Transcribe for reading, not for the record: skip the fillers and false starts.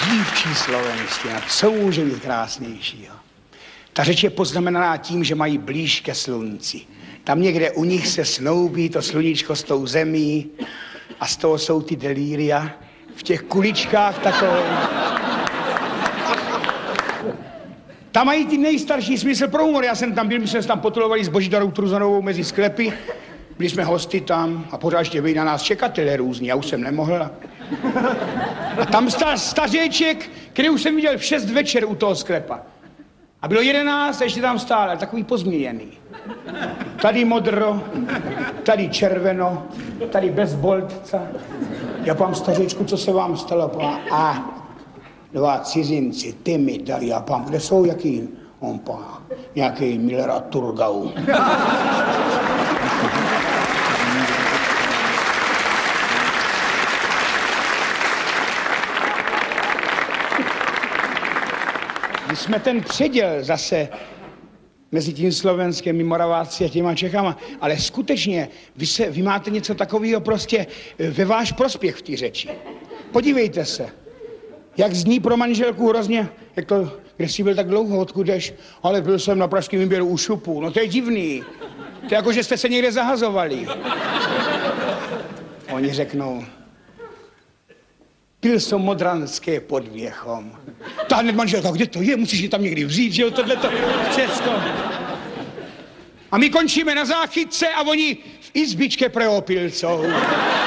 dívčí slovenština, co může být krásnějšího? Ta řeč je poznamenaná tím, že mají blíž ke slunci. Tam někde u nich se snoubí to sluníčko s tou zemí a z toho jsou ty delíria v těch kuličkách takové. Tam mají ty nejstarší smysl pro humor. Já jsem tam byl, my jsme se tam potulovali s Božidarou Truzanovou mezi sklepy. Byli jsme hosty tam a pořád ještě byli na nás čekatelé různí, já už jsem nemohl. A tam stál stařeček, který už jsem viděl v 6 večer u toho sklepa. A bylo 11 a ještě tam stál, takový pozměněný. Tady modro, tady červeno, tady bez boltca. Já pám stařečku, co se vám stalo? A 2 cizinci, ty mi dali, já pám, kde jsou, jaký? On pán, nějaký Miller a Turgau. My jsme ten předěl zase mezi tím Slovenskem, Moraváci a těma Čechama, ale skutečně vy máte něco takového prostě ve váš prospěch v té řeči. Podívejte se, jak zní pro manželku hrozně, jak to, kde jsi byl tak dlouho, odkud jdeš, ale byl jsem na pražském výběru u šupu, no to je divný, to je jako, že jste se někde zahazovali. Oni řeknou, pil som modranské pod Viechom. Ta hned manželka, kde to je? Musíš je tam někdy vzít, že jo, tohleto, všecko. A my končíme na záchytce a oni v izbičke pre opilcov.